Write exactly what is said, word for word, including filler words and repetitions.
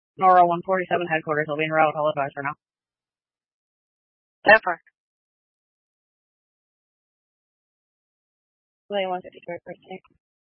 Nora one forty-seven headquarters will be en route. I'll advise her now. Zephyr. Lane one fifty-three,